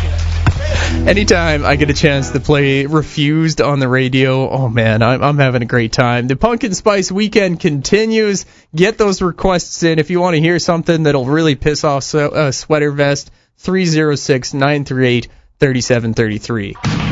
Anytime I get a chance to play Refused on the radio, oh man, I'm having a great time. The Pumpkin Spice Weekend continues. Get those requests in if you want to hear something that'll really piss off Sweater Vest. 306-938-3733.